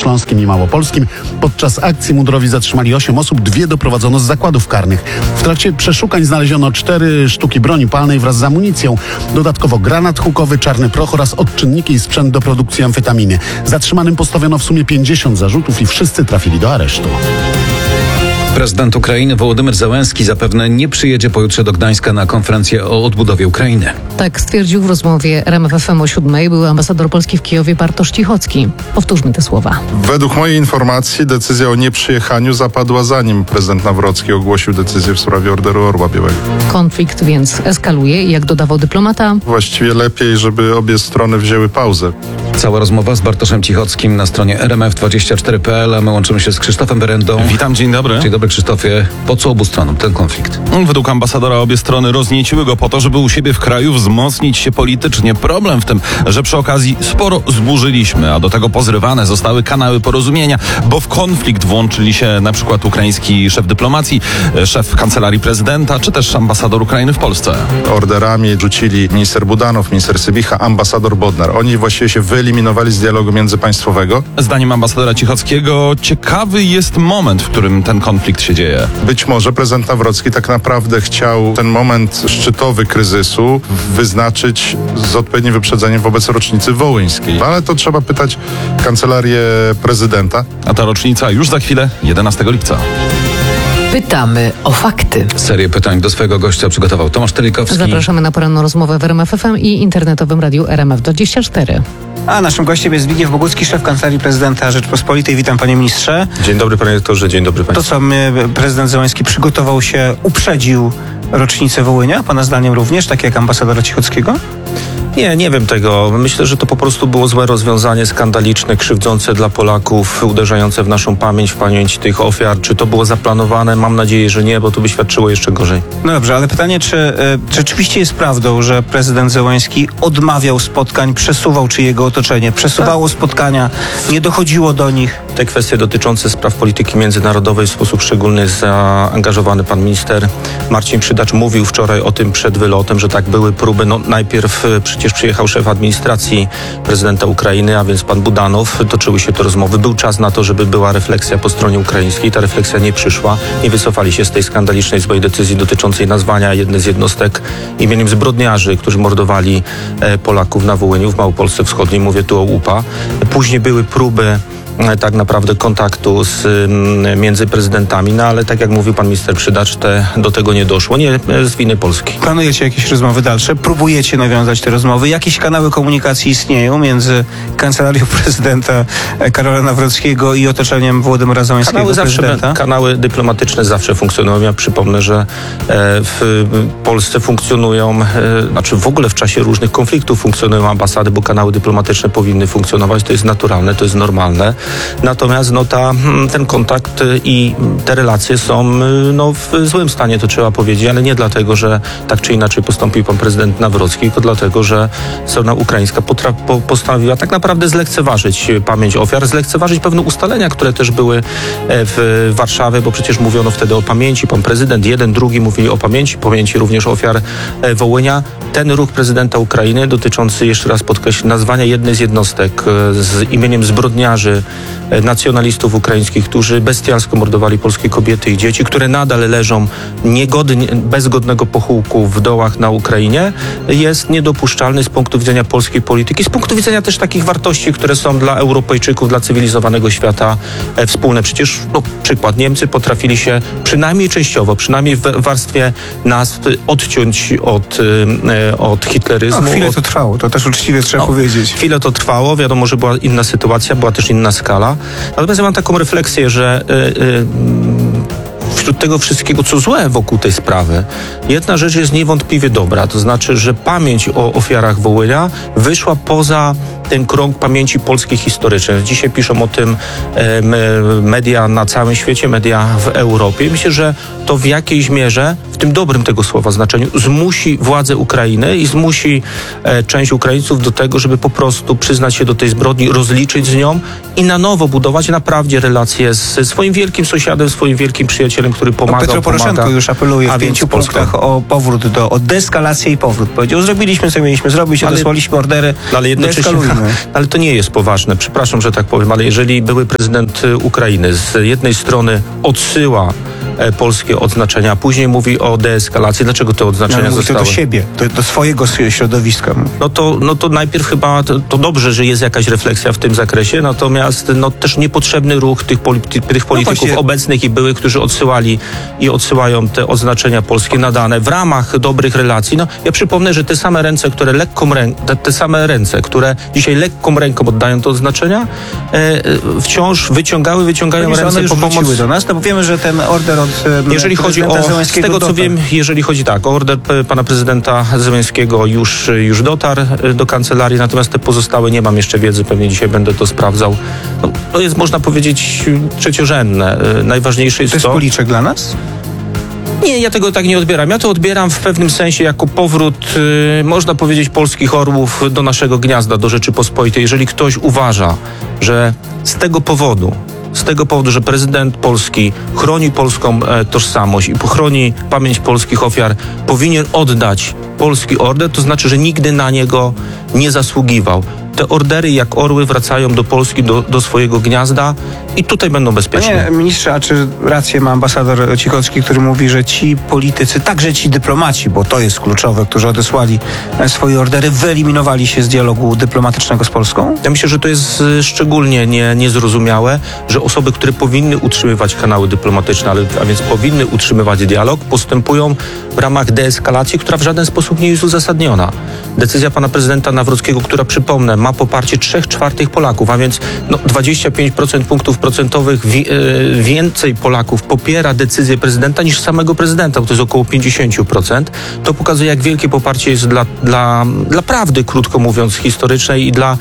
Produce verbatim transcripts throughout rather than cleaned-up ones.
Śląskim i Małopolskim. Podczas akcji mundurowi zatrzymali osiem osób, dwie doprowadzono z zakładów karnych. W trakcie przeszukań znaleziono cztery sztuki broni palnej wraz z amunicją. Dodatkowo granat hukowy, czarny proch oraz odczynniki i sprzęt do produkcji amfetaminy. Zatrzymanym postawiono w sumie pięćdziesiąt zarzutów i wszyscy trafili do aresztu. Prezydent Ukrainy Wołodymyr Zełenski zapewne nie przyjedzie pojutrze do Gdańska na konferencję o odbudowie Ukrainy. Tak stwierdził w rozmowie R M F F M o siódmej były ambasador Polski w Kijowie Bartosz Cichocki. Powtórzmy te słowa. Według mojej informacji decyzja o nieprzyjechaniu zapadła zanim prezydent Nawrocki ogłosił decyzję w sprawie orderu Orła Białego. Konflikt więc eskaluje i jak dodawał dyplomata, Właściwie lepiej, żeby obie strony wzięły pauzę. Cała rozmowa z Bartoszem Cichockim na stronie R M F dwadzieścia cztery kropka p l, a my łączymy się z Krzysztofem Berendą. Witam, dzień dobry. Dzień dobry, Krzysztofie. Po co obu stronom ten konflikt? Według ambasadora obie strony roznieciły go po to, żeby u siebie w kraju wzmocnić się politycznie. Problem w tym, że przy okazji sporo zburzyliśmy, a do tego pozrywane zostały kanały porozumienia, bo w konflikt włączyli się na przykład ukraiński szef dyplomacji, szef kancelarii prezydenta, czy też ambasador Ukrainy w Polsce. Orderami rzucili minister Budanow, minister Sybicha, ambasador Bodnar. Oni właściwie się wyeliminowali z dialogu międzypaństwowego. Zdaniem ambasadora Cichockiego ciekawy jest moment, w którym ten konflikt się dzieje. Być może prezydent Nawrocki tak naprawdę chciał ten moment szczytowy kryzysu wyznaczyć z odpowiednim wyprzedzeniem wobec rocznicy wołyńskiej. Ale to trzeba pytać kancelarię prezydenta. A ta rocznica już za chwilę, jedenastego lipca. Pytamy o fakty. Serię pytań do swojego gościa przygotował Tomasz Telikowski. zapraszamy na poranną rozmowę w R M F F M i internetowym radiu R M F dwadzieścia cztery. A naszym gościem jest Zbigniew Bogucki, szef Kancelarii Prezydenta Rzeczypospolitej. Witam, panie ministrze. Dzień dobry, panie rektorze, dzień dobry państwu. To, co my, prezydent Zełenski przygotował się, uprzedził rocznicę Wołynia, pana zdaniem również, tak jak ambasadora Cichockiego? Nie, nie wiem tego. Myślę, że to po prostu było złe rozwiązanie, skandaliczne, krzywdzące dla Polaków, uderzające w naszą pamięć, w pamięć tych ofiar. Czy to było zaplanowane? Mam nadzieję, że nie, bo to by świadczyło jeszcze gorzej. No dobrze, ale pytanie, czy y, rzeczywiście jest prawdą, że prezydent Zełenski odmawiał spotkań, przesuwał, czy jego otoczenie przesuwało spotkania, nie dochodziło do nich? Te kwestie dotyczące spraw polityki międzynarodowej w sposób szczególny jest zaangażowany pan minister Marcin Przydacz. Mówił wczoraj o tym przed wylotem, że tak były próby. No, najpierw przecież przyjechał szef administracji prezydenta Ukrainy, a więc pan Budanow. Toczyły się te rozmowy. Był czas na to, żeby była refleksja po stronie ukraińskiej. Ta refleksja nie przyszła. Nie wycofali się z tej skandalicznej złej decyzji dotyczącej nazwania jednej z jednostek imieniem zbrodniarzy, którzy mordowali Polaków na Wołyniu, w Małopolsce Wschodniej. Mówię tu o U P A. Później były próby tak naprawdę kontaktu z, między prezydentami, no ale tak jak mówił pan minister Przydacz, te, do tego nie doszło, nie z winy Polski. Planujecie jakieś rozmowy dalsze? Próbujecie nawiązać te rozmowy? Jakieś kanały komunikacji istnieją między Kancelarią Prezydenta Karola Nawrockiego i otoczeniem Wołodymyra Zełenskiego, Kanały, prezydenta? zawsze, kanały dyplomatyczne zawsze funkcjonują. Ja przypomnę, że w Polsce funkcjonują, znaczy w ogóle w czasie różnych konfliktów funkcjonują ambasady, bo kanały dyplomatyczne powinny funkcjonować. To jest naturalne, to jest normalne. Natomiast no, ta, ten kontakt i te relacje są no, w złym stanie, to trzeba powiedzieć, ale nie dlatego, że tak czy inaczej postąpił pan prezydent Nawrocki, tylko dlatego, że strona ukraińska potra- po, postanowiła tak naprawdę zlekceważyć pamięć ofiar, zlekceważyć pewne ustalenia, które też były w Warszawie, bo przecież mówiono wtedy o pamięci. Pan prezydent, jeden, drugi mówili o pamięci, pamięci również ofiar Wołynia. Ten ruch prezydenta Ukrainy dotyczący, jeszcze raz podkreślę, nazwania jednej z jednostek z imieniem zbrodniarzy, nacjonalistów ukraińskich, którzy bestialsko mordowali polskie kobiety i dzieci, które nadal leżą niegodnie, bez godnego pochówku w dołach na Ukrainie, jest niedopuszczalny z punktu widzenia polskiej polityki, z punktu widzenia też takich wartości, które są dla Europejczyków, dla cywilizowanego świata e, wspólne. Przecież, no, przykład, Niemcy potrafili się przynajmniej częściowo, przynajmniej w warstwie nazw odciąć od, e, od hitleryzmu. No, chwilę od... to trwało, to też uczciwie trzeba no, powiedzieć. Chwilę to trwało, wiadomo, że była inna sytuacja, była też inna skala. Natomiast ja mam taką refleksję, że yy, yy, wśród tego wszystkiego, co złe wokół tej sprawy, jedna rzecz jest niewątpliwie dobra. To znaczy, że pamięć o ofiarach Wołynia wyszła poza ten krąg pamięci polskiej historycznej. Dzisiaj piszą o tym e, media na całym świecie, media w Europie. Myślę, że to w jakiejś mierze, w tym dobrym tego słowa znaczeniu, zmusi władze Ukrainy i zmusi e, część Ukraińców do tego, żeby po prostu przyznać się do tej zbrodni, rozliczyć z nią i na nowo budować naprawdę relacje ze swoim wielkim sąsiadem, swoim wielkim przyjacielem, który pomaga. Petro Poroszenko pomaga, już apeluje w pięciu punktach o powrót do, o deeskalację i powrót. Powiedział, zrobiliśmy co mieliśmy zrobić, odesłaliśmy ordery, ale jednocześnie, poważne. Ale to nie jest poważne, przepraszam, że tak powiem, ale jeżeli były prezydent Ukrainy z jednej strony odsyła e, polskie odznaczenia, a później mówi o deeskalacji, dlaczego te odznaczenia No, mówi to zostały? do siebie, do, do swojego środowiska. No to, no to najpierw chyba to, to dobrze, że jest jakaś refleksja w tym zakresie, natomiast no, też niepotrzebny ruch tych, polity, tych polityków właśnie. obecnych i byłych, którzy odsyłali i odsyłają te odznaczenia polskie nadane w ramach dobrych relacji. No, ja przypomnę, że te same ręce, które lekką rę, te, te same ręce, które dzisiaj lekką ręką oddają te odznaczenia, e, e, wciąż wyciągały, wyciągają One ręce już po pomoc. wróciły do nas, no bo wiemy, że ten order od e, Jeżeli chodzi o, prezydenta z Zełenskiego tego co dotarł. wiem, jeżeli chodzi tak, o order p- pana prezydenta Zełenskiego już, już dotarł e, do kancelarii, natomiast te pozostałe nie mam jeszcze wiedzy, pewnie dzisiaj będę to sprawdzał. No, to jest, można powiedzieć, trzeciorzędne. E, Najważniejsze jest To jest to... policzek dla nas? Nie, ja tego tak nie odbieram. Ja to odbieram w pewnym sensie jako powrót, y, można powiedzieć, polskich orłów do naszego gniazda, do Rzeczypospolitej. Jeżeli ktoś uważa, że z tego powodu, z tego powodu, że prezydent Polski chroni polską e, tożsamość i chroni pamięć polskich ofiar, powinien oddać polski order, to znaczy, że nigdy na niego nie zasługiwał. Te ordery jak orły wracają do Polski, do, do swojego gniazda i tutaj będą bezpieczne. Panie ministrze, a czy rację ma ambasador Cichocki, który mówi, że ci politycy, także ci dyplomaci, bo to jest kluczowe, którzy odesłali swoje ordery, wyeliminowali się z dialogu dyplomatycznego z Polską? Ja myślę, że to jest y, szczególnie nie, niezrozumiałe, że osoby, które powinny utrzymywać kanały dyplomatyczne, ale, a więc powinny utrzymywać dialog, postępują w ramach deeskalacji, która w żaden sposób nie jest uzasadniona. Decyzja pana prezydenta Nawrockiego, która, przypomnę, ma poparcie trzech czwartych Polaków, a więc no, dwadzieścia pięć procent punktów procentowych wi- y, więcej Polaków popiera decyzję prezydenta niż samego prezydenta, bo to jest około pięćdziesiąt procent. To pokazuje, jak wielkie poparcie jest dla, dla, dla prawdy, krótko mówiąc, historycznej i dla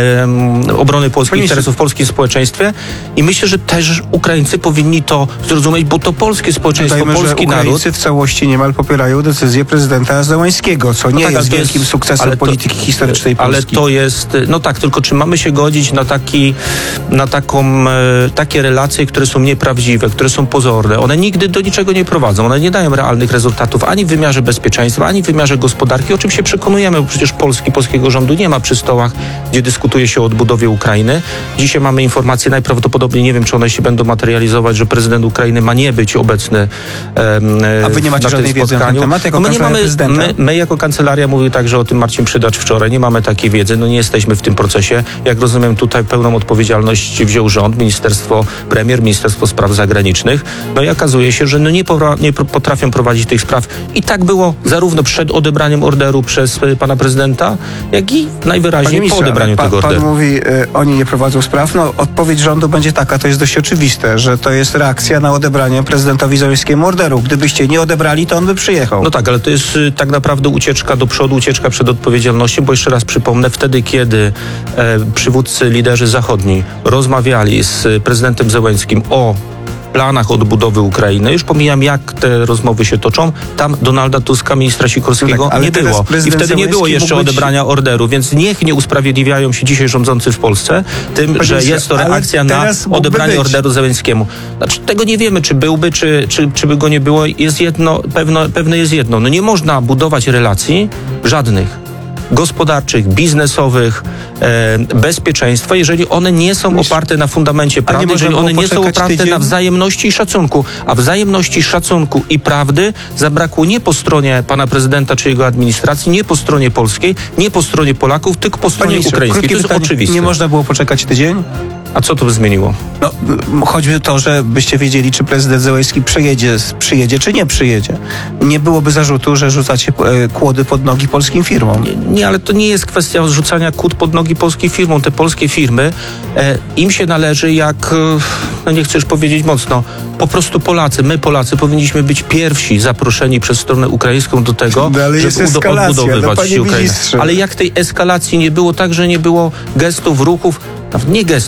em, obrony polskich interesów w polskim społeczeństwie. I myślę, że też Ukraińcy powinni to zrozumieć, bo to polskie społeczeństwo, Dodajmy, polski że naród. Ukraińcy w całości niemal popierają decyzję prezydenta Zełenskiego, co nie tak, ale jest to wielkim jest- sukcesem ale to- polityki historycznej Ale Polski. to jest, no tak, tylko czy mamy się godzić na, taki, na taką, e, takie relacje, które są nieprawdziwe, które są pozorne. One nigdy do niczego nie prowadzą. One nie dają realnych rezultatów ani w wymiarze bezpieczeństwa, ani w wymiarze gospodarki, o czym się przekonujemy, bo przecież Polski, polskiego rządu nie ma przy stołach, gdzie dyskutuje się o odbudowie Ukrainy. Dzisiaj mamy informacje, najprawdopodobniej, nie wiem, czy one się będą materializować, że prezydent Ukrainy ma nie być obecny em, A wy nie macie na tym żadnej wiedzy na ten spotkaniu. temat, jako No my, nie kancelaria mamy, prezydenta? my, my jako kancelaria, mówił także o tym Marcin Przydacz wczoraj, nie mamy takiej wiedzy, no nie jesteśmy w tym procesie. Jak rozumiem, tutaj pełną odpowiedzialność wziął rząd, ministerstwo, premier, Ministerstwo Spraw Zagranicznych. No i okazuje się, że no nie, powra- nie pro- potrafią prowadzić tych spraw. I tak było zarówno przed odebraniem orderu przez y, pana prezydenta, jak i najwyraźniej po odebraniu pan, tego pan orderu. mówi, y, oni nie prowadzą spraw. No, odpowiedź rządu będzie taka, to jest dość oczywiste, że to jest reakcja na odebranie prezydentowi Zełenskiemu orderu. Gdybyście nie odebrali, to on by przyjechał. No tak, ale to jest y, tak naprawdę ucieczka do przodu, ucieczka przed odpowiedzialnością, bo jeszcze raz przypomnę, wtedy kiedy e, przywódcy, liderzy zachodni rozmawiali z y, prezydentem Zełenskim o planach odbudowy Ukrainy, już pomijam, jak te rozmowy się toczą, tam Donalda Tuska, ministra Sikorskiego No tak, ale nie teraz było. I prezydent wtedy nie było Zełenski jeszcze mógł być- odebrania orderu, więc niech nie usprawiedliwiają się dzisiaj rządzący w Polsce tym, Panie że ministrze, jest to ale reakcja na teraz mógłby odebranie być. orderu Zełenskiemu. Znaczy, tego nie wiemy, czy byłby, czy, czy, czy by go nie było. Jest jedno, pewno, pewne jest jedno. No nie można budować relacji żadnych gospodarczych, biznesowych, e, bezpieczeństwa, jeżeli one nie są oparte na fundamencie prawdy, można jeżeli było one nie są poczekać oparte tydzień? na wzajemności i szacunku. A wzajemności, szacunku i prawdy zabrakło nie po stronie pana prezydenta czy jego administracji, nie po stronie polskiej, nie po stronie Polaków, tylko po Panie stronie ministrze, ukraińskiej. To krótkie jest pytanie. oczywiste. Nie można było poczekać tydzień? A co to by zmieniło? No, m, choćby to, żebyście wiedzieli, czy prezydent Zełenski przyjedzie, przyjedzie, czy nie przyjedzie. Nie byłoby zarzutu, że rzucacie e, kłody pod nogi polskim firmom. Nie, ale to nie jest kwestia rzucania kłód pod nogi polskim firmom. Te polskie firmy, e, im się należy jak, e, no nie chcę już powiedzieć mocno, po prostu Polacy, my Polacy powinniśmy być pierwsi zaproszeni przez stronę ukraińską do tego, No, ale jest żeby udo- eskalacja, no, odbudowywać panie Ukrainę. ministrze. Ale jak tej eskalacji nie było, tak, że nie było gestów, ruchów, nawet nie gestów,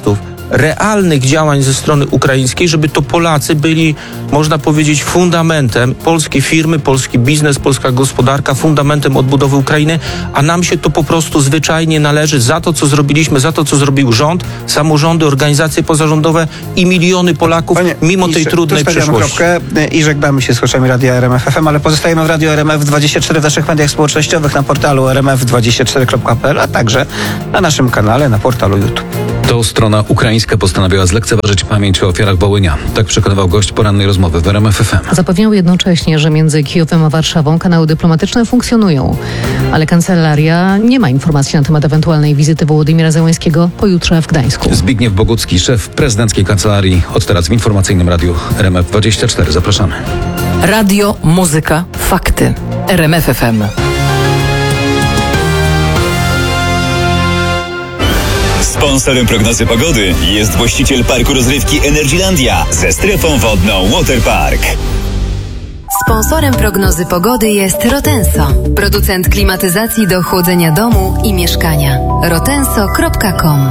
realnych działań ze strony ukraińskiej, żeby to Polacy byli, można powiedzieć, fundamentem, polskie firmy, polski biznes, polska gospodarka, fundamentem odbudowy Ukrainy, a nam się to po prostu zwyczajnie należy za to, co zrobiliśmy, za to, co zrobił rząd, samorządy, organizacje pozarządowe i miliony Polaków, Panie mimo tej ministrze, trudnej tu stawiamy przeszłości. kropkę i żegnamy się z słuchaczami Radia R M F F M, ale pozostajemy w Radio R M F dwadzieścia cztery w naszych mediach społecznościowych, na portalu r m f dwadzieścia cztery kropka p l, a także na naszym kanale, na portalu YouTube. To strona ukraińska postanowiła zlekceważyć pamięć o ofiarach Wołynia. Tak przekonywał gość porannej rozmowy w R M F F M. Zapewniał jednocześnie, że między Kijowem a Warszawą kanały dyplomatyczne funkcjonują, ale kancelaria nie ma informacji na temat ewentualnej wizyty Wołodymira Zełenskiego pojutrze w Gdańsku. Zbigniew Bogucki, szef prezydenckiej kancelarii, od teraz w informacyjnym radiu R M F dwadzieścia cztery. Zapraszamy. Radio, muzyka, fakty. R M F F M. Sponsorem prognozy pogody jest właściciel parku rozrywki Energylandia ze strefą wodną Waterpark. Sponsorem prognozy pogody jest Rotenso, producent klimatyzacji do chłodzenia domu i mieszkania. rotenso kropka com.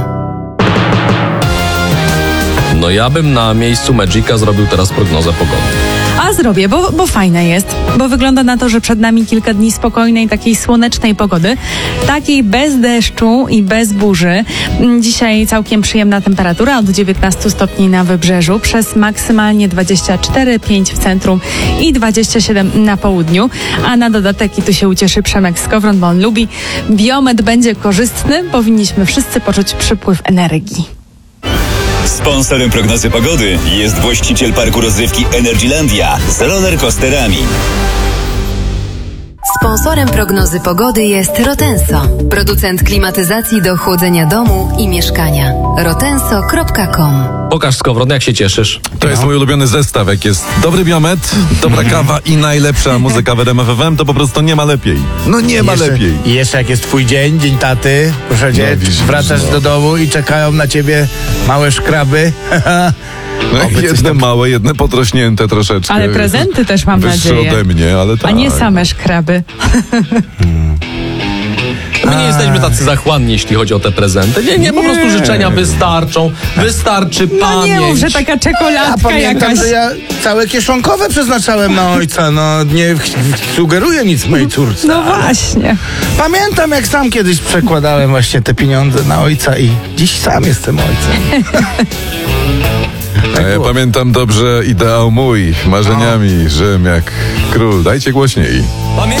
No ja bym na miejscu Magica zrobił teraz prognozę pogody. A zrobię, bo, bo fajne jest, bo wygląda na to, że przed nami kilka dni spokojnej, takiej słonecznej pogody, takiej bez deszczu i bez burzy. Dzisiaj całkiem przyjemna temperatura, od dziewiętnastu stopni na wybrzeżu, przez maksymalnie dwadzieścia cztery przecinek pięć w centrum i dwadzieścia siedem na południu, a na dodatek, i tu się ucieszy Przemek Skowron, bo on lubi, biometr będzie korzystny, powinniśmy wszyscy poczuć przypływ energii. Sponsorem prognozy pogody jest właściciel parku rozrywki Energylandia z rollercoasterami. Sponsorem prognozy pogody jest Rotenso, producent klimatyzacji do chłodzenia domu i mieszkania. rotenso kropka com. Pokaż, Skowron, jak się cieszysz. To jest mój ulubiony zestaw. Jak jest dobry biometr, dobra kawa i najlepsza muzyka w R M F F M, to po prostu nie ma lepiej. No nie ma jeszcze, lepiej. I jeszcze jak jest twój dzień, dzień taty, proszę cię, No, widzisz, wracasz no. do domu i czekają na ciebie małe szkraby. No, Oby coś jedne tam- małe, jedne potrośnięte troszeczkę. Ale prezenty też mam Wyższe nadzieję. ode mnie, ale tak. A nie same szkraby. My nie jesteśmy tacy zachłanni, jeśli chodzi o te prezenty. Nie, nie, po prostu życzenia wystarczą. Wystarczy No pamięć. nie mów, że taka Ja czekoladka pamiętam, jakaś. że ja całe kieszonkowe przeznaczałem na ojca. No nie ch- sugeruję nic mojej córce. No ale właśnie. Pamiętam, jak sam kiedyś przekładałem właśnie te pieniądze na ojca i dziś sam jestem ojcem. A ja pamiętam dobrze ideał mój, marzeniami, żem jak król. Dajcie głośniej. Pamiętaj,